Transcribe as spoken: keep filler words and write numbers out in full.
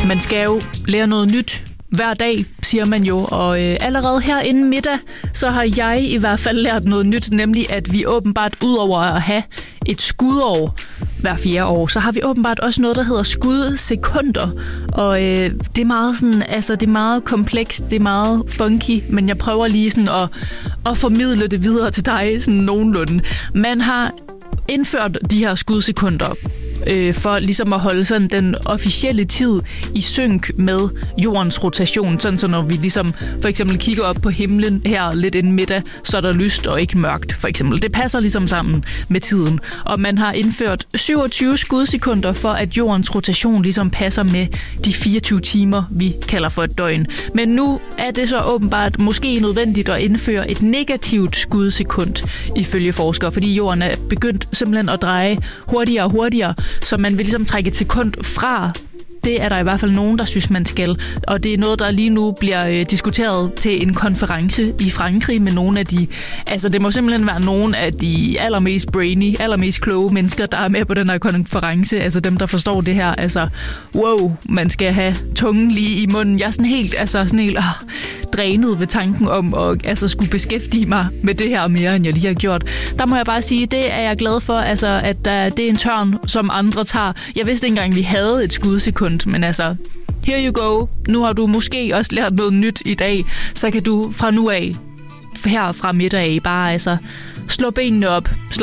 man skal jo lære noget nyt hver dag, siger man jo, og øh, allerede her inden middag, så har jeg i hvert fald lært noget nyt, nemlig at vi åbenbart, udover at have et skudår hver fjerde år, så har vi åbenbart også noget, der hedder skudsekunder, og øh, det er meget sådan, altså det er meget komplekst, det er meget funky, men jeg prøver lige sådan at, at formidle det videre til dig sådan nogenlunde. Man har indført de her skudsekunder øh, for ligesom at holde sådan den officielle tid i synk med jordens rotation. Sådan så når vi ligesom for eksempel kigger op på himlen her lidt inden middag, så er der lyst og ikke mørkt for eksempel. Det passer ligesom sammen med tiden. Og man har indført syvogtyve skudsekunder for, at jordens rotation ligesom passer med de fireogtyve timer, vi kalder for et døgn. Men nu er det så åbenbart måske nødvendigt at indføre et negativt skudsekund ifølge forskere, fordi jorden er begyndt simpelthen at dreje hurtigere og hurtigere, så man vil ligesom trække et sekund fra. Det er der i hvert fald nogen, der synes, man skal. Og det er noget, der lige nu bliver øh, diskuteret til en konference i Frankrig med nogle af de... Altså, det må simpelthen være nogle af de allermest brainy, allermest kloge mennesker, der er med på den her konference. Altså dem, der forstår det her. Altså, wow, man skal have tungen lige i munden. Jeg er sådan helt, altså, sådan helt øh, drænet ved tanken om at altså, skulle beskæftige mig med det her mere, end jeg lige har gjort. Der må jeg bare sige, det er jeg glad for, altså, at der, det er en tørn, som andre tager. Jeg vidste ikke engang, vi havde et skudsekund. Men altså, here you go. Nu har du måske også lært noget nyt i dag, så kan du fra nu af, her fra middag af, bare altså slå benene op,